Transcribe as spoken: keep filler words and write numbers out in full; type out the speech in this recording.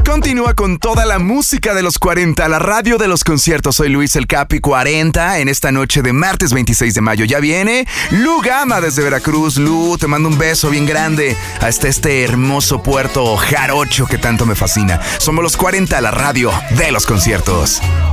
Continúa con toda la música de los cuarenta, la radio de los conciertos. Soy Luis el Capi cuarenta en esta noche de martes veintiséis de mayo. Ya viene Lu Gama desde Veracruz. Lu, te mando un beso bien grande hasta este hermoso puerto jarocho que tanto me fascina. Somos los cuarenta, la radio de los conciertos.